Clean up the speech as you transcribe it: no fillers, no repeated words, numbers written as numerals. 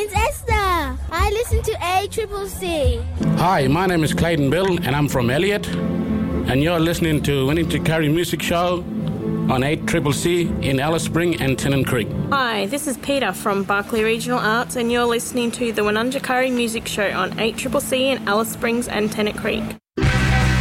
name's Esther. I listen to ACCC. Hi, my name is Clayton Bill, and I'm from Elliot. And you're listening to Winning to Curry Music Show on 8CCC in Alice Spring and Tennant Creek. Hi, this is Peter from Barclay Regional Arts, and you're listening to the Winunja Curry Music Show on 8CCC in Alice Springs and Tennant Creek.